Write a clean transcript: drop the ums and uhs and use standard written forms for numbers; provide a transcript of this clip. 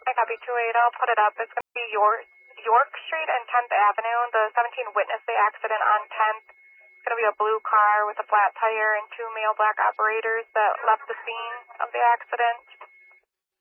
I copy 28. I'll put it up. It's going to be York Street and 10th Avenue. The 17 witnessed the accident on 10th. It's going to be a blue car with a flat tire and 2 male black operators that left the scene of the accident.